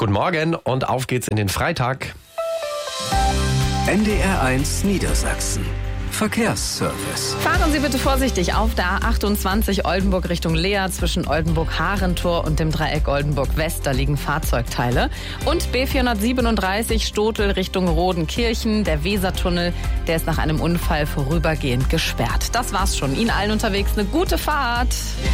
Guten Morgen und auf geht's in den Freitag. NDR1 Niedersachsen. Verkehrsservice. Fahren Sie bitte vorsichtig auf der A28 Oldenburg Richtung Leer zwischen Oldenburg-Harentor und dem Dreieck Oldenburg-West. Da liegen Fahrzeugteile. Und B437 Stotel Richtung Rodenkirchen. Der Wesertunnel, der ist nach einem Unfall vorübergehend gesperrt. Das war's schon. Ihnen allen unterwegs eine gute Fahrt.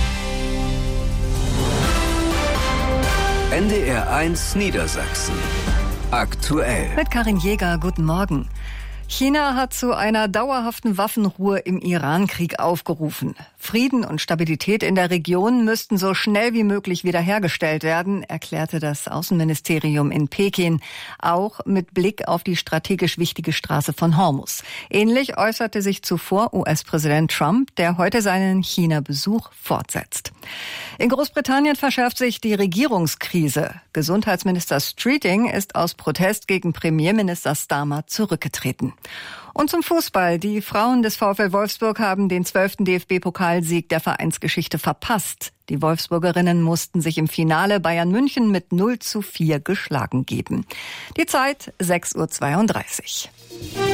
NDR1 Niedersachsen. Aktuell. Mit Karin Jäger, guten Morgen. China hat zu einer dauerhaften Waffenruhe im Iran-Krieg aufgerufen. Frieden und Stabilität in der Region müssten so schnell wie möglich wiederhergestellt werden, erklärte das Außenministerium in Peking, auch mit Blick auf die strategisch wichtige Straße von Hormuz. Ähnlich äußerte sich zuvor US-Präsident Trump, der heute seinen China-Besuch fortsetzt. In Großbritannien verschärft sich die Regierungskrise. Gesundheitsminister Streeting ist aus Protest gegen Premierminister Starmer zurückgetreten. Und zum Fußball. Die Frauen des VfL Wolfsburg haben den 12. DFB-Pokalsieg der Vereinsgeschichte verpasst. Die Wolfsburgerinnen mussten sich im Finale Bayern München mit 0:4 geschlagen geben. Die Zeit 6:32 Uhr.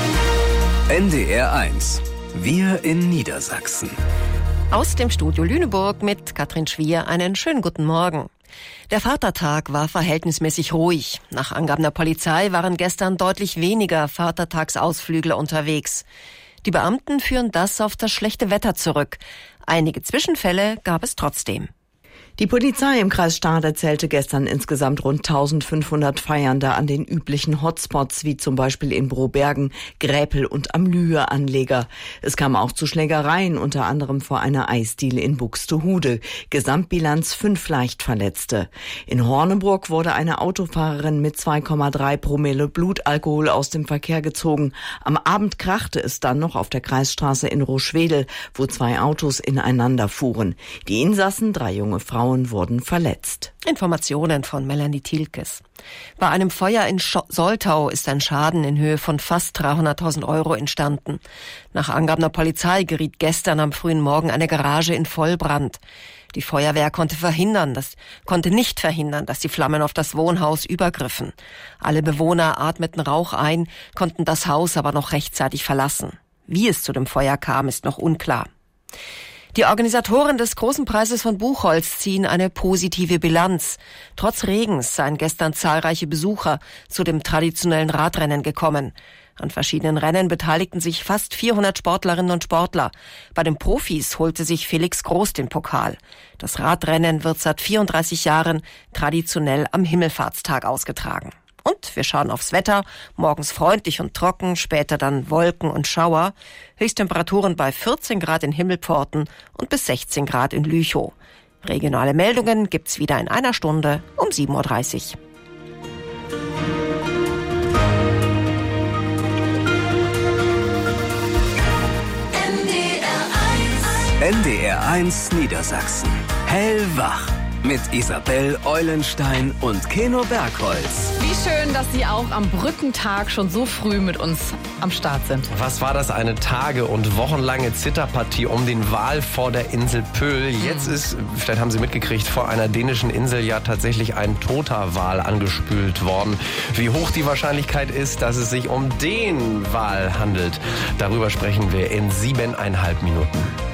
NDR1. Wir in Niedersachsen. Aus dem Studio Lüneburg mit Katrin Schwier einen schönen guten Morgen. Der Vatertag war verhältnismäßig ruhig. Nach Angaben der Polizei waren gestern deutlich weniger Vatertagsausflügler unterwegs. Die Beamten führen das auf das schlechte Wetter zurück. Einige Zwischenfälle gab es trotzdem. Die Polizei im Kreis Stade zählte gestern insgesamt rund 1500 Feiernde an den üblichen Hotspots, wie zum Beispiel in Brobergen, Gräpel und am Lühe-Anleger. Es kam auch zu Schlägereien, unter anderem vor einer Eisdiele in Buxtehude. Gesamtbilanz 5 Leichtverletzte. In Horneburg wurde eine Autofahrerin mit 2,3 Promille Blutalkohol aus dem Verkehr gezogen. Am Abend krachte es dann noch auf der Kreisstraße in Roschwedel, wo 2 Autos ineinander fuhren. Die Insassen, 3 junge Frauen, wurden verletzt. Informationen von Melanie Thielkes. Bei einem Feuer in Soltau ist ein Schaden in Höhe von fast 300.000 € entstanden. Nach Angaben der Polizei geriet gestern am frühen Morgen eine Garage in Vollbrand. Die Feuerwehr konnte nicht verhindern, dass die Flammen auf das Wohnhaus übergriffen. Alle Bewohner atmeten Rauch ein, konnten das Haus aber noch rechtzeitig verlassen. Wie es zu dem Feuer kam, ist noch unklar. Die Organisatoren des Großen Preises von Buchholz ziehen eine positive Bilanz. Trotz Regens seien gestern zahlreiche Besucher zu dem traditionellen Radrennen gekommen. An verschiedenen Rennen beteiligten sich fast 400 Sportlerinnen und Sportler. Bei den Profis holte sich Felix Groß den Pokal. Das Radrennen wird seit 34 Jahren traditionell am Himmelfahrtstag ausgetragen. Und wir schauen aufs Wetter. Morgens freundlich und trocken, später dann Wolken und Schauer. Höchsttemperaturen bei 14 Grad in Himmelpforten und bis 16 Grad in Lüchow. Regionale Meldungen gibt's wieder in einer Stunde um 7:30 Uhr. NDR1 Niedersachsen. Hellwach. Mit Isabel Eulenstein und Keno Bergholz. Wie schön, dass Sie auch am Brückentag schon so früh mit uns am Start sind. Was war das, eine Tage- und wochenlange Zitterpartie um den Wal vor der Insel Pöhl. Jetzt ist, vielleicht haben Sie mitgekriegt, vor einer dänischen Insel ja tatsächlich ein toter Wal angespült worden. Wie hoch die Wahrscheinlichkeit ist, dass es sich um den Wal handelt, darüber sprechen wir in 7,5 Minuten.